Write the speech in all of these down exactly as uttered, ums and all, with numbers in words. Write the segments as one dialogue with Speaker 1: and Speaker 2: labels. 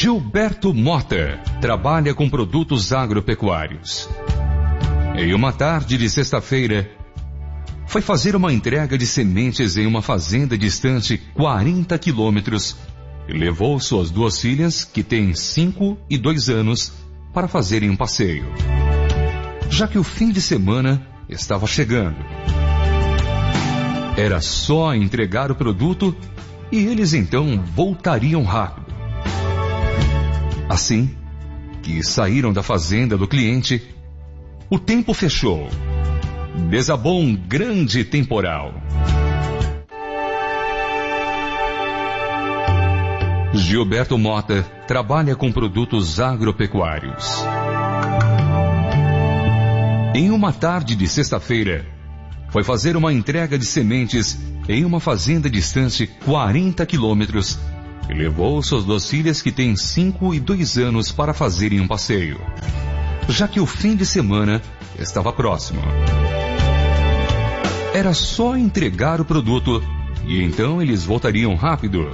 Speaker 1: Gilberto Mota trabalha com produtos agropecuários. Em uma tarde de sexta-feira, foi fazer uma entrega de sementes em uma fazenda distante quarenta quilômetros e levou suas duas filhas, que têm cinco e dois anos, para fazerem um passeio, já que o fim de semana estava chegando. Era só entregar o produto e eles então voltariam rápido. Assim que saíram da fazenda do cliente, o tempo fechou. Desabou um grande temporal. Gilberto Mota trabalha com produtos agropecuários. Em uma tarde de sexta-feira, foi fazer uma entrega de sementes em uma fazenda distante quarenta quilômetros e levou suas duas filhas, que têm cinco e dois anos, para fazerem um passeio, já que o fim de semana estava próximo. Era só entregar o produto e então eles voltariam rápido.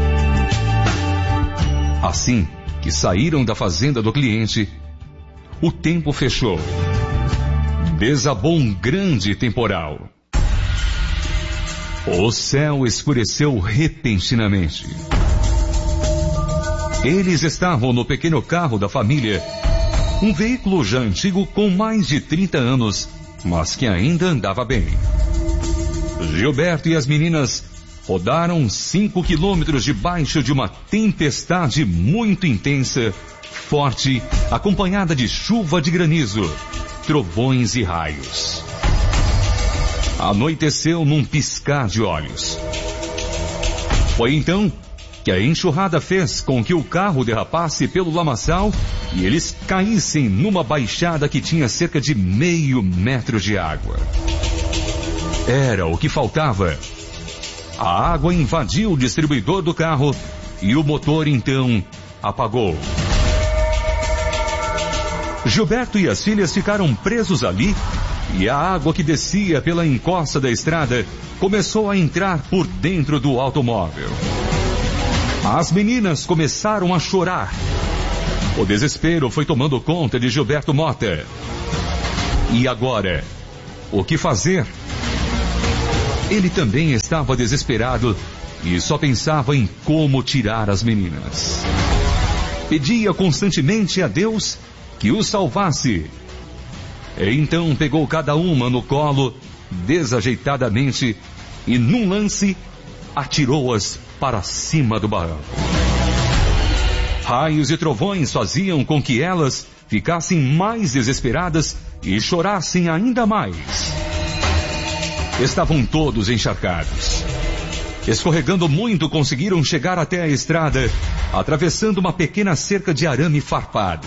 Speaker 1: Assim que saíram da fazenda do cliente, o tempo fechou. Desabou um grande temporal. O céu escureceu repentinamente. Eles estavam no pequeno carro da família, um veículo já antigo com mais de trinta anos, mas que ainda andava bem. Gilberto e as meninas rodaram cinco quilômetros debaixo de uma tempestade muito intensa, forte, acompanhada de chuva de granizo, trovões e raios. Anoiteceu num piscar de olhos. Foi então que a enxurrada fez com que o carro derrapasse pelo lamaçal e eles caíssem numa baixada que tinha cerca de meio metro de água. Era o que faltava. A água invadiu o distribuidor do carro e o motor então apagou. Gilberto e as filhas ficaram presos ali e a água que descia pela encosta da estrada começou a entrar por dentro do automóvel. As meninas começaram a chorar. O desespero foi tomando conta de Gilberto Mota. E agora, o que fazer? Ele também estava desesperado e só pensava em como tirar as meninas. Pedia constantemente a Deus que os salvasse. Então pegou cada uma no colo, desajeitadamente, e num lance, atirou-as para cima do barranco. Raios e trovões faziam com que elas ficassem mais desesperadas e chorassem ainda mais. Estavam todos encharcados. Escorregando muito, conseguiram chegar até a estrada, atravessando uma pequena cerca de arame farpado.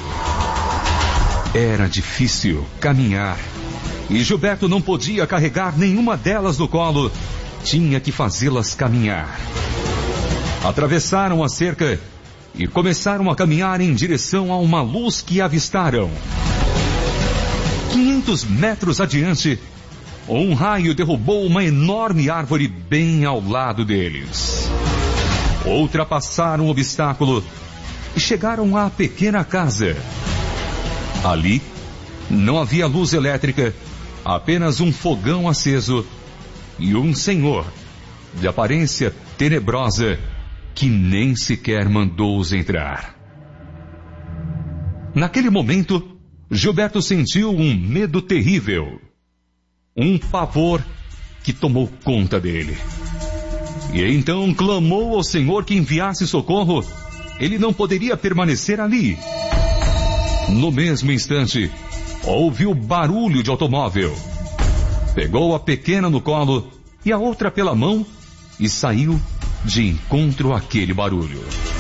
Speaker 1: Era difícil caminhar, e Gilberto não podia carregar nenhuma delas no colo. Tinha que fazê-las caminhar. Atravessaram a cerca e começaram a caminhar em direção a uma luz que avistaram. quinhentos metros adiante, um raio derrubou uma enorme árvore bem ao lado deles. Ultrapassaram o obstáculo e chegaram à pequena casa. Ali, não havia luz elétrica, apenas um fogão aceso e um senhor, de aparência tenebrosa, que nem sequer mandou-os entrar. Naquele momento, Gilberto sentiu um medo terrível. Um pavor que tomou conta dele. E então clamou ao Senhor que enviasse socorro. Ele não poderia permanecer ali. No mesmo instante, ouviu barulho de automóvel. Pegou a pequena no colo e a outra pela mão e saiu de encontro àquele barulho.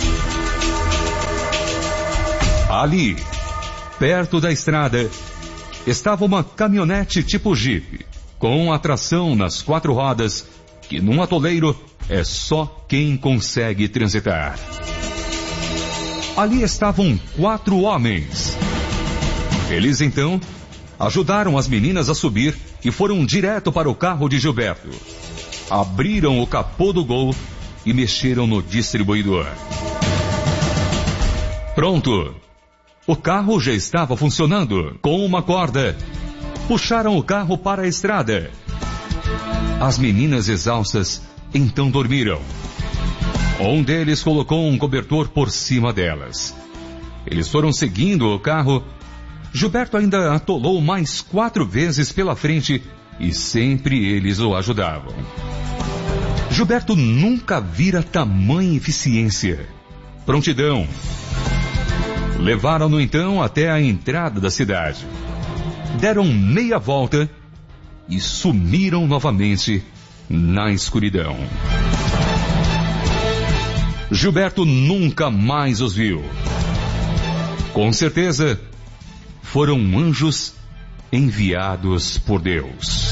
Speaker 1: Ali, perto da estrada, estava uma caminhonete tipo Jeep, com atração nas quatro rodas, que num atoleiro é só quem consegue transitar. Ali estavam quatro homens. Eles então ajudaram as meninas a subir e foram direto para o carro de Gilberto. Abriram o capô do Gol e mexeram no distribuidor. Pronto! O carro já estava funcionando, com uma corda. Puxaram o carro para a estrada. As meninas exaustas então dormiram. Um deles colocou um cobertor por cima delas. Eles foram seguindo o carro. Gilberto ainda atolou mais quatro vezes pela frente e sempre eles o ajudavam. Gilberto nunca vira tamanha eficiência. Prontidão. Levaram-no então até a entrada da cidade. Deram meia volta e sumiram novamente na escuridão. Gilberto nunca mais os viu. Com certeza, foram anjos enviados por Deus.